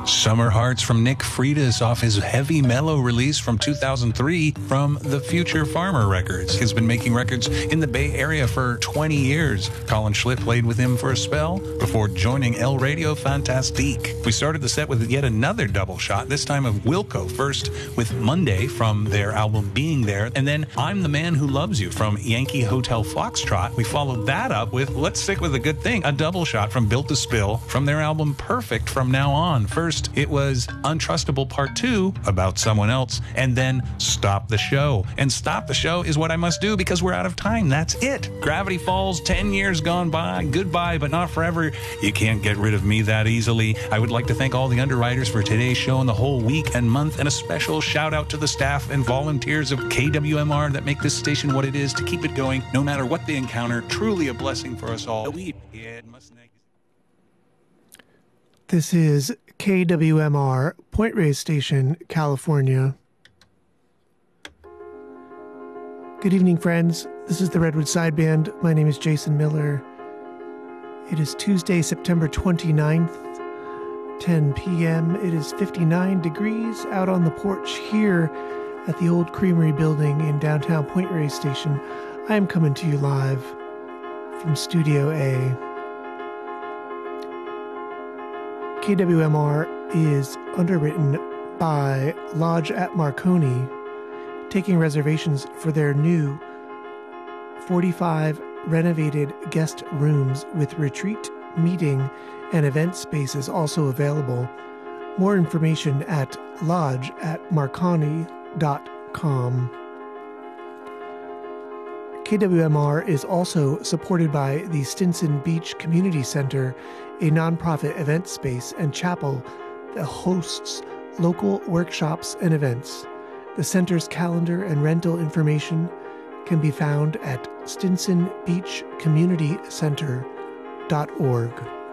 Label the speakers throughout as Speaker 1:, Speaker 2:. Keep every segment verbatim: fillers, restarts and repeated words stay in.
Speaker 1: Summer Hearts from Nick Freitas off his Heavy Mellow release from two thousand three from the Future Farmer Records. He's been making records in the Bay Area for twenty years. Colin Schlitt played with him for a spell before joining El Radio Fantastique. We started the set with yet another double shot, this time of Wilco, first with Monday from their album Being There, and then I'm the Man Who Loves You from Yankee Hotel Foxtrot. We followed that up with Let's Stick with a Good Thing, a double shot from Built to Spill from their album Perfect from Now On. First, it was Untrustable Part two about someone else, and then Stop the Show. And Stop the Show is what I must do because we're out of time. That's it. Gravity Falls, ten years gone by. Goodbye, but not forever. You can't get rid of me that easily. I would like to thank all the underwriters for today's show and the whole week and month, and a special shout out to the staff and volunteers of K W M R that make this station what it is to keep it going no matter what they encounter. Truly a blessing for us all.
Speaker 2: This is K W M R, Point Reyes Station, California. Good evening, friends. This is the Redwood Sideband. My name is Jason Miller. It is Tuesday, September twenty-ninth, ten p.m. It is fifty-nine degrees out on the porch here at the old Creamery building in downtown Point Reyes Station. I am coming to you live from Studio A. K W M R is underwritten by Lodge at Marconi, taking reservations for their new forty-five renovated guest rooms with retreat, meeting, and event spaces also available. More information at lodge at marconi dot com. K W M R is also supported by the Stinson Beach Community Center, a nonprofit event space and chapel that hosts local workshops and events. The center's calendar and rental information can be found at stinson beach community center dot org.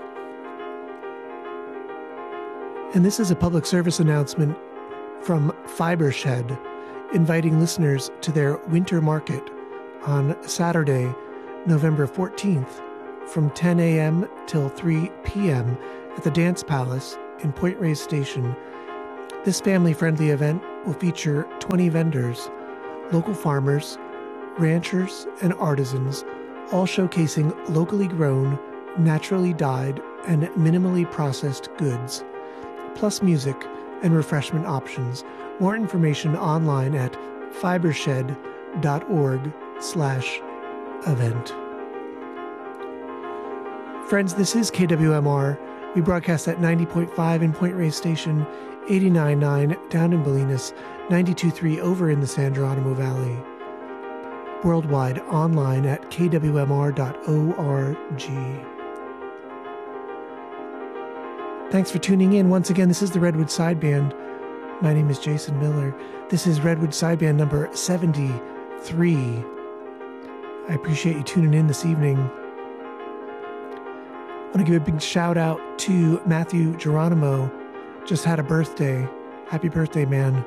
Speaker 2: And this is a public service announcement from Fibershed, inviting listeners to their winter market on Saturday, November fourteenth, from ten a.m. till three p.m. at the Dance Palace in Point Reyes Station. This family-friendly event will feature twenty vendors, local farmers, ranchers, and artisans, all showcasing locally grown, naturally dyed, and minimally processed goods, plus music and refreshment options. More information online at fibershed dot org slash event. Friends, this is K W M R. We broadcast at ninety point five in Point Reyes Station, eighty-nine point nine down in Bolinas, ninety-two point three over in the San Geronimo Valley. Worldwide online at k w m r dot org. Thanks for tuning in. Once again, this is the Redwood Sideband. My name is Jason Miller. This is Redwood Sideband number seventy-three. I appreciate you tuning in this evening. I want to give a big shout out to Matthew Geronimo. Just had a birthday. Happy birthday, man.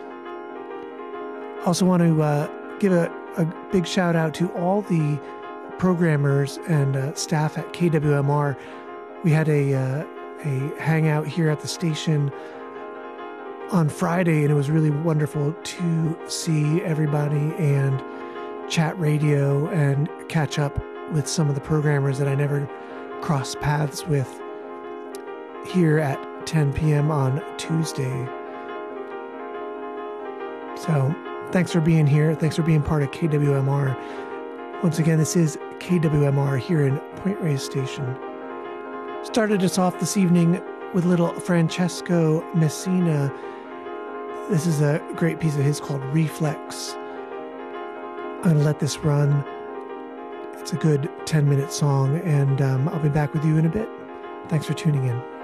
Speaker 2: Also want to uh, give a, a big shout out to all the programmers and uh, staff at K W M R. We had a, uh, a hangout here at the station on Friday, and it was really wonderful to see everybody and chat radio and catch up with some of the programmers that I never crossed paths with here at ten p.m. on Tuesday. So thanks for being here. Thanks for being part of K W M R. Once again, this is K W M R here in Point Reyes Station. Started us off this evening with little Francesco Messina. This is a great piece of his called Reflex. I'm going to let this run. It's a good ten-minute song, and um, I'll be back with you in a bit. Thanks for tuning in.